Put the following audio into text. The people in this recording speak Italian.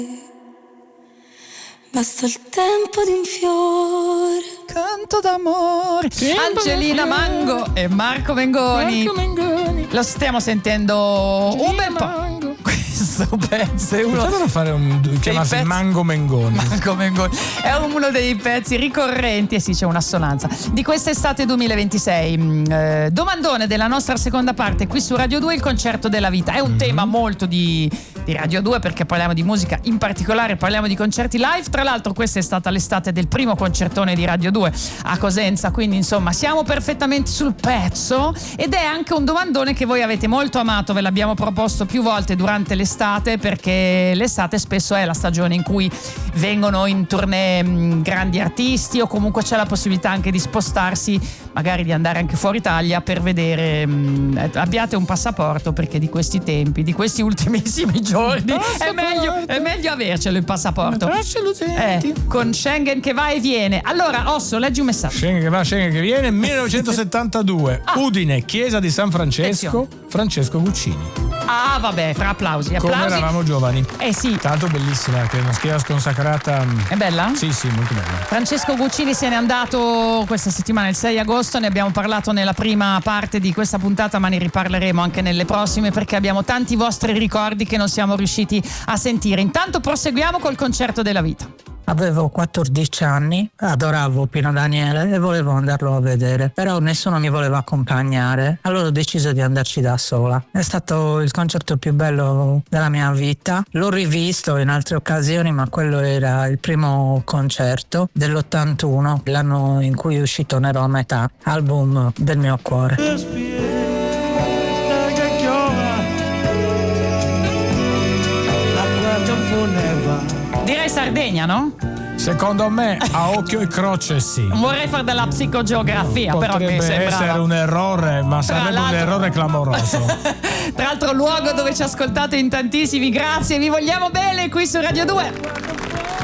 Basta il tempo di un fiore. Canto d'amore. Angelina Mango e Marco Mengoni. Lo stiamo sentendo un bel po'. Questo pezzo è uno. Potevano fare chiamarsi Mango Mengoni. Mango Mengoni è uno dei pezzi ricorrenti, e sì, c'è un'assonanza di quest'estate 2026. Domandone della nostra seconda parte qui su Radio 2, il concerto della vita. È un tema molto di Radio 2, perché parliamo di musica, in particolare parliamo di concerti live. Tra l'altro questa è stata l'estate del primo concertone di Radio 2 a Cosenza, quindi insomma siamo perfettamente sul pezzo, ed è anche un domandone che voi avete molto amato. Ve l'abbiamo proposto più volte durante l'estate, perché l'estate spesso è la stagione in cui vengono in tournée grandi artisti, o comunque c'è la possibilità anche di spostarsi, magari di andare anche fuori Italia per vedere. Abbiate un passaporto, perché di questi tempi, di questi ultimissimi giorni è meglio avercelo il passaporto, con Schengen che va e viene. Allora Osso, leggi un messaggio. Schengen che va, Schengen che viene. 1972 Udine, chiesa di San Francesco. Francesco Guccini. Ah vabbè, fra applausi. Come eravamo giovani. Sì. Tanto bellissima, che è una chiesa sconsacrata. È bella? Sì, molto bella. Francesco Guccini se n'è andato questa settimana, il 6 agosto. Ne abbiamo parlato nella prima parte di questa puntata, ma ne riparleremo anche nelle prossime, perché abbiamo tanti vostri ricordi che non siamo riusciti a sentire. Intanto proseguiamo col concerto della vita. Avevo 14 anni, adoravo Pino Daniele e volevo andarlo a vedere, però nessuno mi voleva accompagnare, allora ho deciso di andarci da sola. È stato il concerto più bello della mia vita, l'ho rivisto in altre occasioni, ma quello era il primo concerto dell'81, l'anno in cui è uscito Nero a metà, album del mio cuore. Direi Sardegna, no? Secondo me a occhio e croce sì. Vorrei fare della psicogeografia, però mi potrebbe sembra essere un errore, ma sarebbe un errore clamoroso. Tra l'altro luogo dove ci ascoltate in tantissimi, grazie, vi vogliamo bene qui su Radio 2.